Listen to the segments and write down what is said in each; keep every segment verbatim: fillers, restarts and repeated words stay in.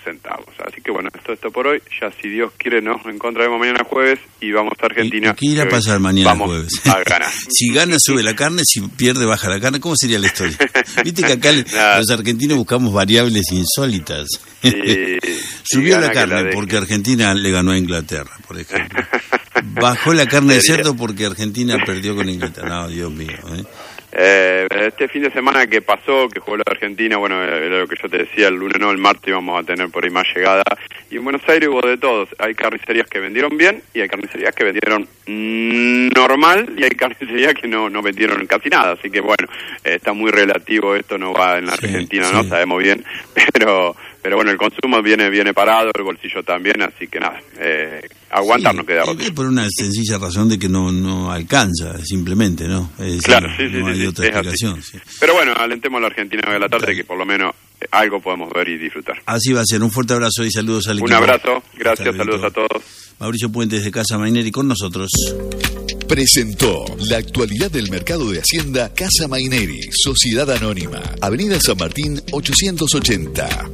centavos. Así que bueno, esto esto por hoy. Ya si Dios quiere nos encontraremos mañana jueves y vamos a Argentina. ¿Y qué irá a pasar mañana vamos jueves? A ganar. Si gana sube la carne, si pierde baja la carne. ¿Cómo sería la historia? Viste que acá nah. los argentinos buscamos variables insólitas. Sí, Subió la carne la porque Argentina le ganó a Inglaterra, por ejemplo. Bajó la carne de cerdo porque Argentina perdió con Inglaterra. No, Dios mío, ¿eh? Eh, este fin de semana que pasó, que jugó la Argentina, bueno, era lo que yo te decía, el lunes no, el martes íbamos a tener por ahí más llegada, y en Buenos Aires hubo de todos. Hay carnicerías que vendieron bien y hay carnicerías que vendieron mm, normal, y hay carnicerías que no no vendieron casi nada, así que bueno, eh, está muy relativo, esto no va en la sí, Argentina, sí. ¿no? Sabemos bien, pero pero bueno, el consumo viene viene parado, el bolsillo también, así que nada, eh, aguantar sí, no queda otro. Es por una sencilla razón de que no no alcanza, simplemente, ¿no? Es decir, claro, sí, no sí, hay sí, otra explicación. Sí. Pero bueno, alentemos a la Argentina hoy a la tarde, claro, que por lo menos eh, algo podemos ver y disfrutar. Así va a ser, un fuerte abrazo y saludos al equipo. Un abrazo, gracias, saludos a todos. Mauricio Puentes de Casa Maineri con nosotros. Presentó la actualidad del mercado de Hacienda Casa Maineri, Sociedad Anónima, Avenida San Martín ochocientos ochenta.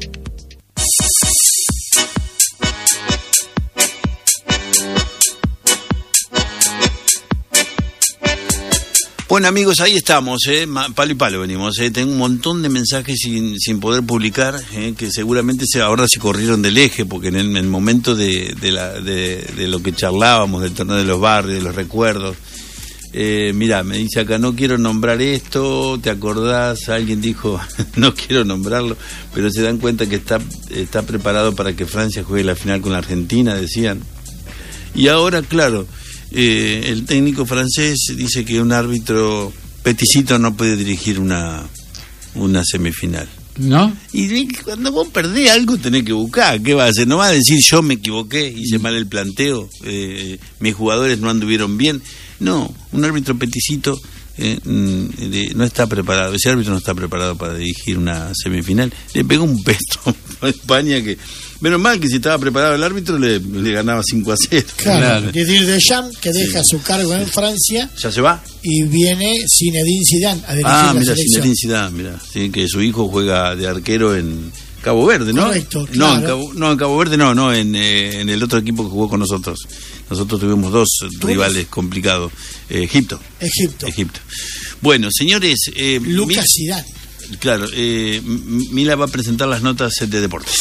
Bueno, amigos, ahí estamos, eh, palo y palo venimos, eh. Tengo un montón de mensajes sin sin poder publicar, eh, que seguramente se, ahora se corrieron del eje, porque en el, en el momento de de, la, de de lo que charlábamos, del torneo de los barrios, de los recuerdos, eh, mira, me dice acá, no quiero nombrar esto, ¿te acordás? Alguien dijo, no quiero nombrarlo, pero se dan cuenta que está, está preparado para que Francia juegue la final con la Argentina, decían. Y ahora, claro... Eh, el técnico francés dice que un árbitro peticito no puede dirigir una una semifinal. ¿No? Y cuando vos perdés algo tenés que buscar. ¿Qué va a hacer? No va a decir yo me equivoqué, hice mal el planteo, eh, mis jugadores no anduvieron bien. No, un árbitro peticito eh, de, no está preparado. Ese árbitro no está preparado para dirigir una semifinal. Le pegó un pesto a España que... Menos mal que si estaba preparado el árbitro le, le ganaba cinco a cero. Claro, claro. Didier Deschamps, que deja sí. su cargo en Francia. ¿Ya se va? Y viene Zinedine Zidane a dirigir ah, la mira, selección. Zinedine Zidane, mira, sí, que su hijo juega de arquero en Cabo Verde, ¿no? Correcto, claro. No, en Cabo, no, en Cabo Verde no, no, en, eh, en el otro equipo que jugó con nosotros. Nosotros tuvimos dos ¿Tú? rivales complicados. Eh, Egipto. Egipto. Egipto. Bueno, señores... Eh, Lucas Zidane. Claro, eh, Mila va a presentar las notas de deportes.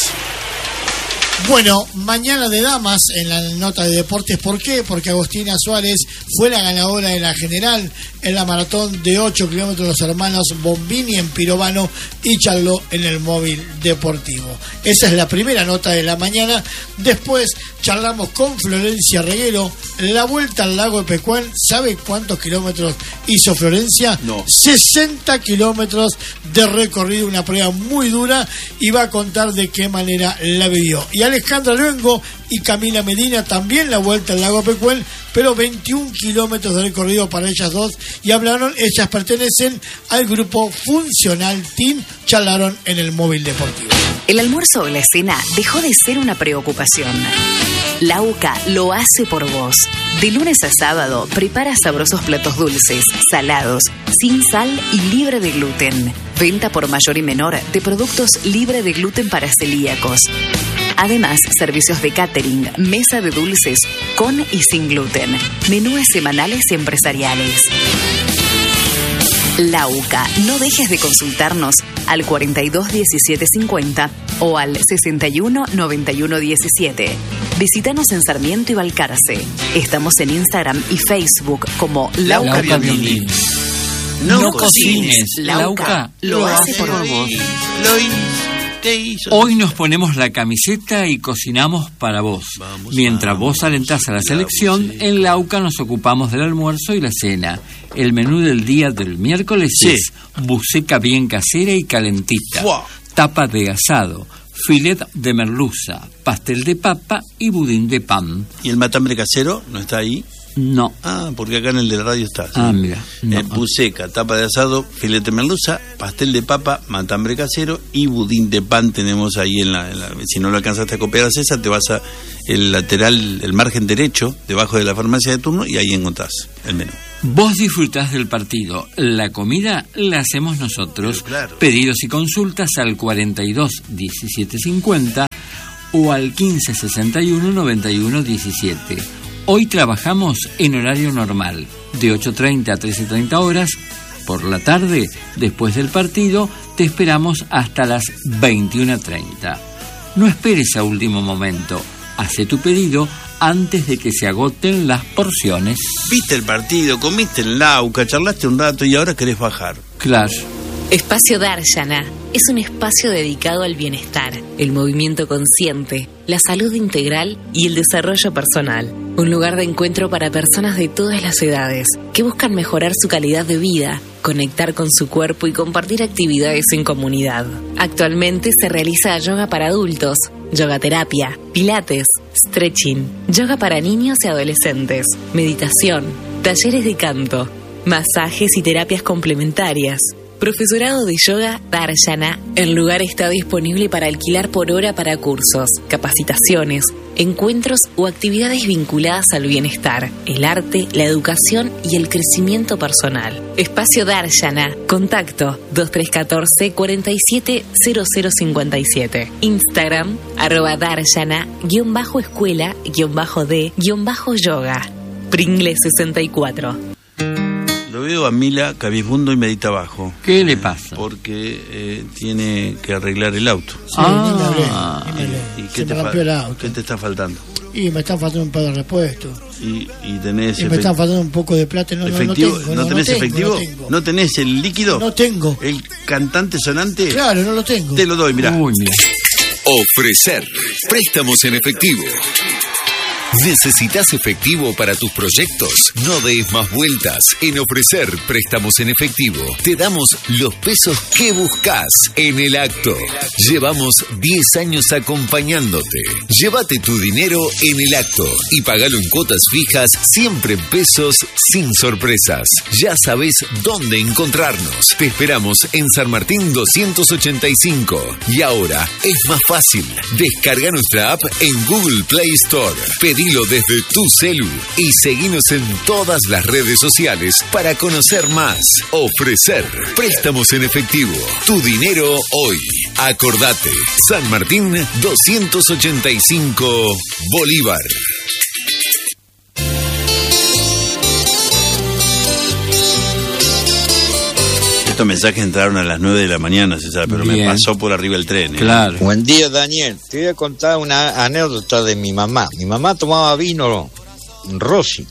Bueno, mañana de damas en la nota de deportes. ¿Por qué? Porque Agostina Suárez fue la ganadora de la general en la maratón de ocho kilómetros, los hermanos Bombini en Pirovano y Charló en el móvil deportivo. Esa es la primera nota de la mañana. Después charlamos con Florencia Reguero, la vuelta al lago de Pecuén. ¿Sabe cuántos kilómetros hizo Florencia? No. sesenta kilómetros de recorrido, una prueba muy dura, y va a contar de qué manera la vivió. Y Alejandra Luengo y Camila Medina también la vuelta al lago Pecuén, pero veintiún kilómetros de recorrido para ellas dos, y hablaron, ellas pertenecen al grupo Funcional Team, charlaron en el móvil deportivo. El almuerzo o la cena dejó de ser una preocupación. Lauca lo hace por vos. De lunes a sábado prepara sabrosos platos dulces, salados, sin sal y libre de gluten. Venta por mayor y menor de productos libre de gluten para celíacos. Además, servicios de catering, mesa de dulces con y sin gluten, menúes semanales y empresariales. Lauca, no dejes de consultarnos al cuarenta y dos diecisiete cincuenta o al sesenta y uno noventa y uno diecisiete. Visítanos en Sarmiento y Balcarce. Estamos en Instagram y Facebook como Lauca, Lauca Violín. No, no cocines, Lauca lo hace por vos. Hoy nos ponemos la camiseta y cocinamos para vos. Vamos, Mientras vamos, vos alentás a la selección, sí. En Lauca nos ocupamos del almuerzo y la cena. El menú del día del miércoles sí. es buceca bien casera y calentita, wow. tapa de asado, filet de merluza, pastel de papa y budín de pan. ¿Y el matambre casero no está ahí? No. Ah, porque acá en el de la radio está. ¿sí? Ah, mira. No. Eh, buceca, tapa de asado, filete de merluza, pastel de papa, matambre casero y budín de pan tenemos ahí en la, en la... Si no lo alcanzaste a copiar a César, te vas a el lateral, el margen derecho, debajo de la farmacia de turno, y ahí encontrás el menú. Vos disfrutás del partido. La comida la hacemos nosotros. Claro. Pedidos y consultas al cuarenta y dos diecisiete cincuenta o al quince sesenta y uno noventa y uno diecisiete. Hoy trabajamos en horario normal, de ocho treinta a trece treinta horas. Por la tarde, después del partido, te esperamos hasta las veintiuna treinta. No esperes a último momento. Hace tu pedido antes de que se agoten las porciones. Viste el partido, comiste en Lauca, charlaste un rato y ahora querés bajar. Claro. Espacio Darshana es un espacio dedicado al bienestar, el movimiento consciente, la salud integral y el desarrollo personal. Un lugar de encuentro para personas de todas las edades que buscan mejorar su calidad de vida, conectar con su cuerpo y compartir actividades en comunidad. Actualmente se realiza yoga para adultos, yoga terapia, pilates, stretching, yoga para niños y adolescentes, meditación, talleres de canto, masajes y terapias complementarias. Profesorado de yoga Darshana. El lugar está disponible para alquilar por hora para cursos, capacitaciones, encuentros o actividades vinculadas al bienestar, el arte, la educación y el crecimiento personal. Espacio Darshana. Contacto dos tres uno cuatro, cuatro siete cero cero cinco siete. Instagram arroba Darshana guión bajo escuela guión bajo de guión bajo yoga. Pringle sesenta y cuatro. Lo veo a Mila cabizbundo y medita abajo. ¿Qué le pasa? Porque eh, tiene que arreglar el auto. Sí, Ah. ni me hablé, ni me hablé. ¿Y Se qué te, me rompió fa- el auto. qué te está faltando? Y me están faltando un par de repuestos. Y, y tenés Y me efect- están faltando un poco de plata. No, no, no efectivo. tengo. ¿No no, tenés no tengo, efectivo? No, tengo. ¿No tenés el líquido? No tengo. ¿El cantante sonante? Claro, no lo tengo. Te lo doy, mirá. Uy, mira. Ofrecer préstamos en efectivo. ¿Necesitas efectivo para tus proyectos? No des más vueltas. En Ofrecer préstamos en efectivo te damos los pesos que buscas en el acto. Llevamos diez años acompañándote. Llévate tu dinero en el acto y pagalo en cuotas fijas, siempre en pesos, sin sorpresas. Ya sabes dónde encontrarnos. Te esperamos en San Martín doscientos ochenta y cinco. Y ahora es más fácil. Descarga nuestra app en Google Play Store. Pedilo desde tu celu y seguinos en todas las redes sociales para conocer más. Ofrecer préstamos en efectivo. Tu dinero hoy. Acordate. San Martín doscientos ochenta y cinco, Bolívar. Estos mensajes entraron a las nueve de la mañana, César, pero Bien. me pasó por arriba el tren. ¿eh? Claro. Buen día, Daniel. Te voy a contar una anécdota de mi mamá. Mi mamá tomaba vino Rossi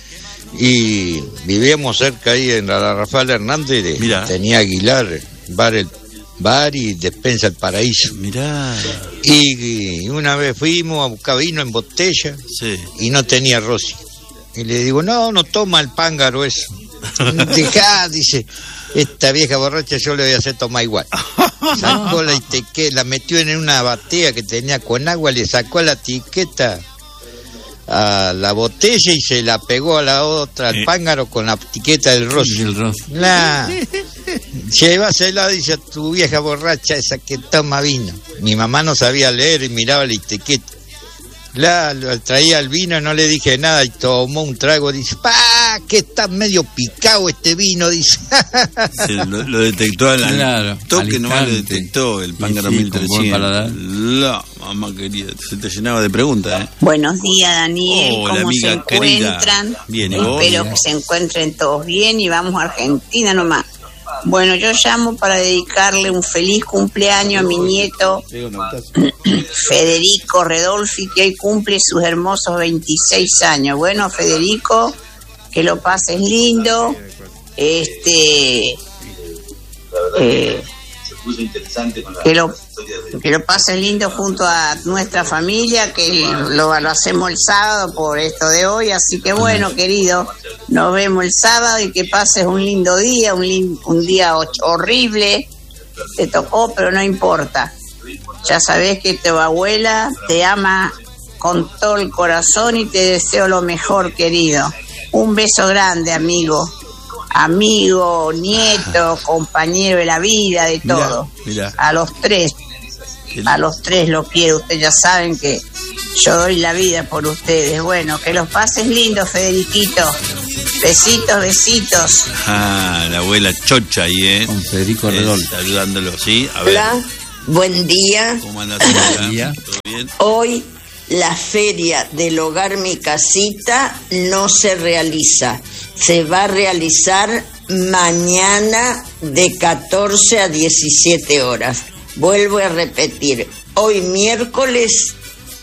y vivíamos cerca ahí en la Rafael Hernández. De, Mirá. tenía Aguilar, bar, el, bar y despensa El Paraíso. Mirá. Y, y una vez fuimos a buscar vino en botella Sí. y no tenía Rossi. Y le digo, no, no toma el pángaro eso. Dejá, dice, esta vieja borracha yo le voy a hacer tomar igual. Sacó la etiqueta, la metió en una batea que tenía con agua, le sacó la etiqueta a la botella y se la pegó a la otra, al Eh. pángaro con la etiqueta del Rossi. Y el Rossi. La, llévasela, dice, a tu vieja borracha esa que toma vino. Mi mamá no sabía leer y miraba la etiqueta. La, lo traía el vino y no le dije nada y tomó un trago. Dice, ¡pa! Que está medio picado este vino, dice. Sí, lo, lo detectó al, al Claro, toque, al nomás lo instante. detectó el Pángaro Y sí, mil con buen trescientos. paladar. La mamá querida, se te llenaba de preguntas, ¿eh? Buenos días, Daniel. Hola, ¿Cómo se amiga querida. encuentran? Bien, ¿y vos? Espero que se encuentren todos bien y vamos a Argentina nomás. Bueno, yo llamo para dedicarle un feliz cumpleaños a mi nieto Federico Redolfi, que hoy cumple sus hermosos veintiséis años. Bueno, Federico, que lo pases lindo. Este... eh, que lo, que lo pases lindo junto a nuestra familia, que lo, lo hacemos el sábado por esto de hoy, así que bueno, querido, nos vemos el sábado y que pases un lindo día, un, lin, un día horrible, te tocó, pero no importa, ya sabes que tu abuela te ama con todo el corazón y te deseo lo mejor, querido. Un beso grande, amigo. Amigo, nieto, compañero de la vida, de Mirá, todo. mirá. A los tres, a los tres los quiero. Ustedes ya saben que yo doy la vida por ustedes. Bueno, que los pases lindos, Federiquito. Besitos, besitos. Ah, la abuela chocha ahí, ¿eh? Con Federico Eh, Redolfi. saludándolo, ¿sí? A ver. Hola, Buen día. ¿Cómo andás, señora? ¿Todo bien? Hoy la feria del Hogar Mi Casita no se realiza. Se va a realizar mañana de catorce a diecisiete horas. Vuelvo a repetir, hoy miércoles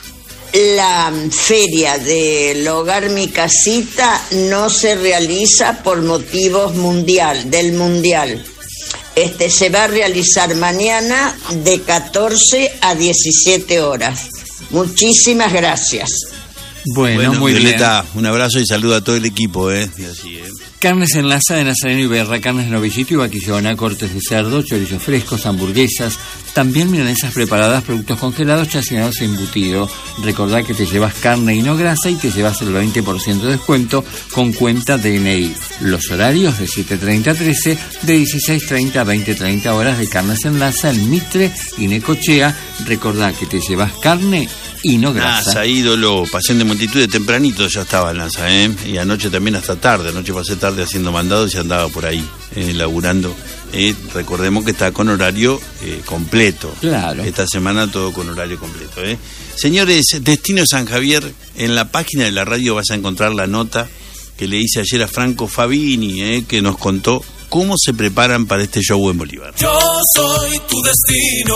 la feria del Hogar Mi Casita no se realiza por motivos mundial, del mundial. Este se va a realizar mañana de catorce a diecisiete horas. Muchísimas gracias. Bueno, Bueno, muy Violeta, bien. un abrazo y saludo a todo el equipo, ¿eh? Y así, ¿eh? Carnes en Laza de Nazareno y Berra, carnes de novillito y vaquillona, cortes de cerdo, chorizos frescos, hamburguesas, también milanesas preparadas, productos congelados, chacinados e embutido. Recordá que te llevas carne y no grasa y te llevas el veinte por ciento de descuento con cuenta D N I. Los horarios de siete treinta a trece, de dieciséis treinta a veinte treinta horas de Carnes en Laza en Mitre y Necochea. Recordá que te llevas carne y no grasa. NASA, ídolo, pasión de multitud, de tempranito ya estaba NASA, ¿eh? Y anoche también hasta tarde, anoche pasé tarde haciendo mandados y andaba por ahí, eh, laburando. Eh, recordemos que está con horario eh, completo. Claro. Esta semana todo con horario completo, ¿eh? Señores, Destino San Javier, en la página de la radio vas a encontrar la nota que le hice ayer a Franco Fabini, eh, que nos contó cómo se preparan para este show en Bolívar. Yo soy tu destino.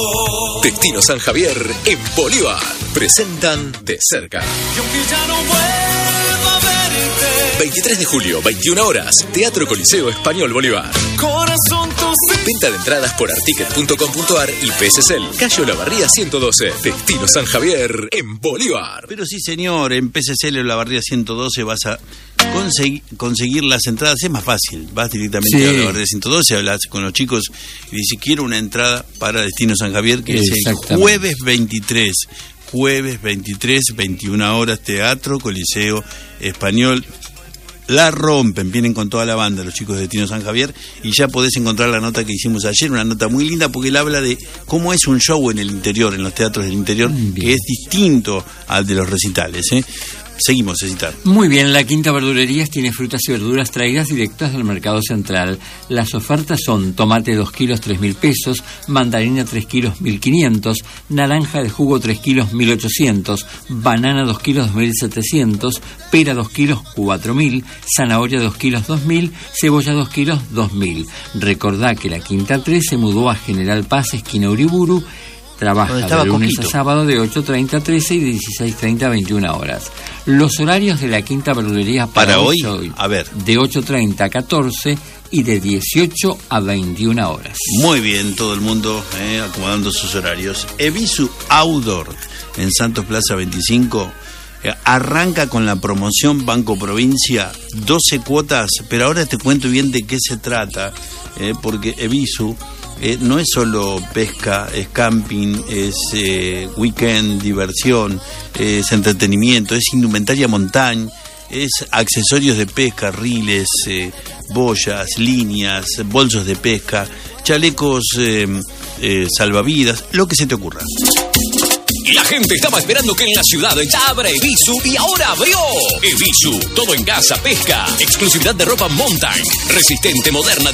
Destino San Javier en Bolívar. Presentan de cerca. Y aunque ya no vuelva a verte, veintitrés de julio, veintiuna horas. Teatro Coliseo Español Bolívar. corazón tú sí. Venta de entradas por articket punto com punto ar y P S C L. Calle Olavarría ciento doce. Destino San Javier en Bolívar. Pero sí, señor, en P C C L Olavarría ciento doce vas a consegui- conseguir las entradas. Es más fácil, vas directamente Sí. a Olavarría ciento doce, hablas con los chicos y dices, quiero una entrada para Destino San Javier, que es el Exactamente. jueves veintitrés. Jueves veintitrés, veintiuna horas, Teatro Coliseo Español. La rompen, vienen con toda la banda los chicos de Destino San Javier y ya podés encontrar la nota que hicimos ayer, una nota muy linda porque él habla de cómo es un show en el interior, en los teatros del interior, Bien. que es distinto al de los recitales, ¿eh? Seguimos, Cecitar. Muy bien, la Quinta Verdulerías tiene frutas y verduras traídas directas del mercado central. Las ofertas son tomate dos kilos tres mil pesos, mandarina tres kilos mil quinientos, naranja de jugo tres kilos mil ochocientos, banana dos kilos dos mil setecientos, pera dos kilos cuatro mil, zanahoria dos kilos dos mil, cebolla dos kilos dos mil. Recordá que la Quinta tres se mudó a General Paz, esquina Uriburu. Trabaja Donde estaba de lunes Coquito. a sábado de ocho treinta a trece y de dieciséis treinta a veintiuna horas. Los horarios de la Quinta Verdulería para, Para hoy, hoy, a ver. de ocho treinta a catorce y de dieciocho a veintiuna horas. Muy bien, todo el mundo eh, acomodando sus horarios. Evisu Outdoor en Santos Plaza veinticinco eh, arranca con la promoción Banco Provincia, doce cuotas, pero ahora te cuento bien de qué se trata, eh, porque Evisu eh, no es solo pesca, es camping, es eh, weekend, diversión, es entretenimiento, es indumentaria montaña, es accesorios de pesca, riles, eh, boyas, líneas, bolsos de pesca, chalecos eh, eh, salvavidas, lo que se te ocurra. Y la gente estaba esperando que en la ciudad ya abra Evisu y ahora abrió. Evisu, todo en casa, pesca, exclusividad de ropa mountain, resistente, moderna,